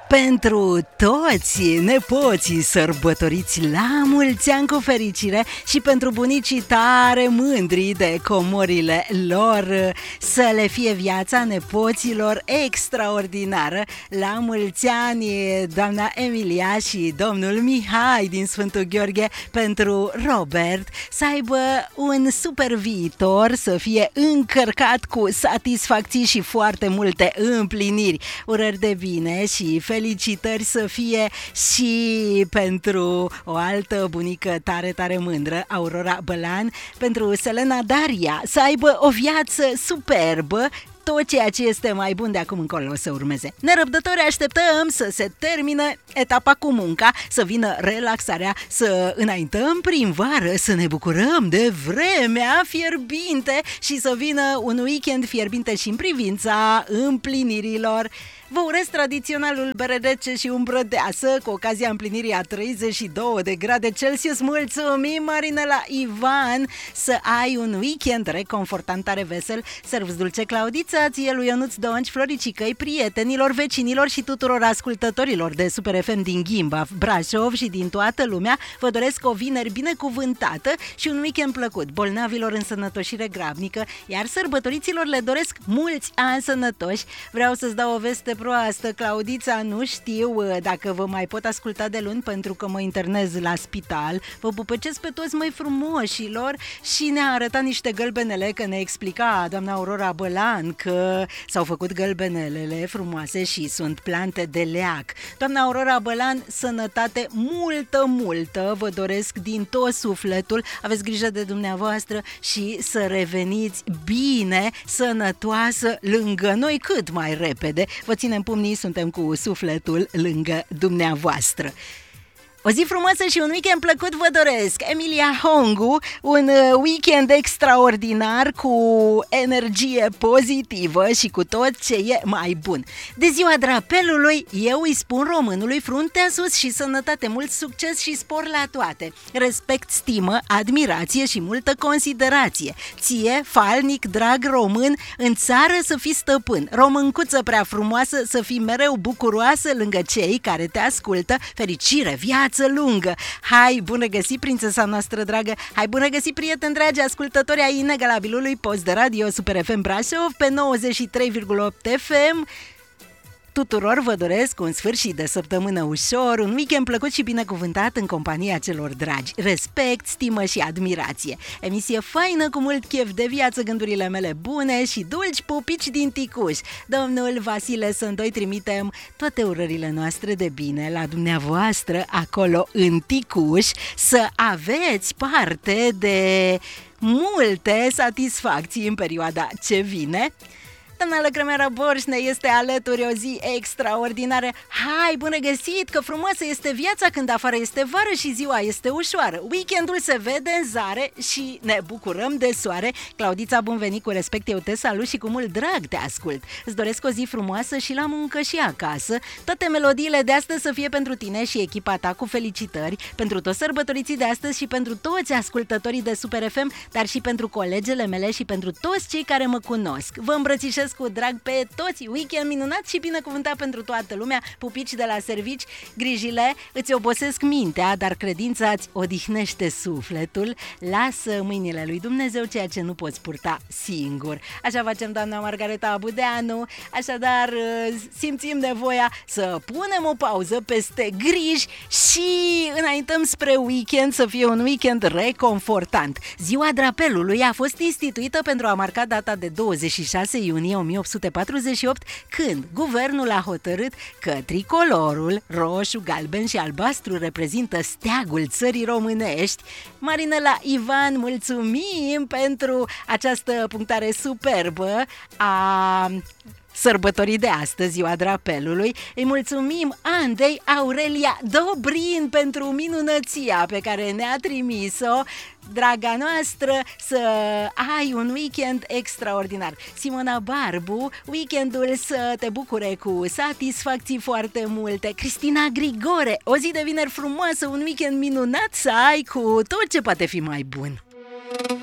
Pentru toți nepoții sărbătoriți la mulți ani cu fericire și pentru bunicii tare mândri de comorile lor, să le fie viața nepoților extraordinară. La mulți ani, doamna Emilia și domnul Mihai din Sfântul Gheorghe. Pentru Robert, să aibă un super viitor, să fie încărcat cu satisfacții și foarte multe împliniri. Urări de bine și felicitări să fie și pentru o altă bunică tare, tare mândră, Aurora Bălan. Pentru Selena Daria, să aibă o viață superbă. Tot ceea ce este mai bun de acum încolo o să urmeze. Nerăbdători așteptăm să se termine etapa cu munca, să vină relaxarea, să înaintăm prin vară, să ne bucurăm de vremea fierbinte și să vină un weekend fierbinte și în privința împlinirilor. Vă urez tradiționalul bere rece și umbră deasă cu ocazia împlinirii a 32 de grade Celsius. Mulțumim, Marinela Ivan, să ai un weekend reconfortant, tare vesel. Servus dulce, Claudița, ție lui Ionuț Donci, Floricicăi, prietenilor, vecinilor și tuturor ascultătorilor de Super FM din Ghimba, Brașov și din toată lumea. Vă doresc o vineri binecuvântată și un weekend plăcut. Bolnavilor însănătoșire grabnică, iar sărbătoriților le doresc mulți ani sănătoși. Vreau să-ți dau o veste proastă, Claudița, nu știu dacă vă mai pot asculta de luni pentru că mă internez la spital. Vă pupăcesc pe toți, măi frumoșilor, și ne-a arătat niște gălbenele, că ne explica doamna Aurora Bălan că s-au făcut gălbenelele frumoase și sunt plante de leac. Doamna Aurora Bălan, sănătate multă, multă, vă doresc din tot sufletul, aveți grijă de dumneavoastră și să reveniți bine, sănătoasă lângă noi cât mai repede. Vă ținem pumnii, suntem cu sufletul lângă dumneavoastră. O zi frumoasă și un weekend plăcut vă doresc. Emilia Hongu, un weekend extraordinar cu energie pozitivă și cu tot ce e mai bun. De ziua drapelului, eu îi spun românului fruntea sus și sănătate, mult succes și spor la toate. Respect, stimă, admirație și multă considerație. Ție, falnic, drag român, în țară să fii stăpân. Româncuță prea frumoasă, să fii mereu bucuroasă lângă cei care te ascultă. Fericire, viață lungă. Hai, bună găsit, prințesa noastră dragă. Hai, bună găsit, prieteni dragi, ascultători ai inegalabilului post de radio Super FM Brașov pe 93,8 FM. Tuturor vă doresc un sfârșit de săptămână ușor, un weekend plăcut și binecuvântat în compania celor dragi. Respect, stimă și admirație. Emisie faină cu mult chef de viață, gândurile mele bune și dulci pupici din Ticuș. Domnul Vasile Sândoi, trimitem toate urările noastre de bine la dumneavoastră acolo în Ticuș, să aveți parte de multe satisfacții în perioada ce vine. Doamna Lăcrămeara Borșne este alături, o zi extraordinară. Hai, bună găsit, că frumoasă este viața când afară este vară și ziua este ușoară. Weekendul se vede în zare și ne bucurăm de soare. Claudița, bun venit, cu respect, eu te salut și cu mult drag te ascult. Îți doresc o zi frumoasă și la muncă și acasă. Toate melodiile de astăzi să fie pentru tine și echipa ta, cu felicitări pentru toți sărbătoriții de astăzi și pentru toți ascultătorii de Super FM, dar și pentru colegele mele și pentru toți cei care mă cunosc. Vă îmbrățișez cu drag pe toți, weekend minunat și binecuvântat pentru toată lumea, pupici de la servici, grijile îți obosesc mintea, dar credința îți odihnește sufletul, lasă mâinile lui Dumnezeu ceea ce nu poți purta singur. Așa facem, doamna Margareta Abudeanu, așadar simțim nevoia să punem o pauză peste griji și înaintăm spre weekend, să fie un weekend reconfortant. Ziua drapelului a fost instituită pentru a marca data de 26 iunie 1848, când guvernul a hotărât că tricolorul roșu, galben și albastru reprezintă steagul țării românești. Marinela Ivan, mulțumim pentru această punctare superbă a sărbătorii de astăzi, ziua drapelului. Îi mulțumim Andrei Aurelia Dobrin pentru minunăția pe care ne-a trimis-o. Draga noastră, să ai un weekend extraordinar. Simona Barbu, weekendul să te bucure cu satisfacții foarte multe. Cristina Grigore, o zi de vineri frumoasă, un weekend minunat să ai cu tot ce poate fi mai bun.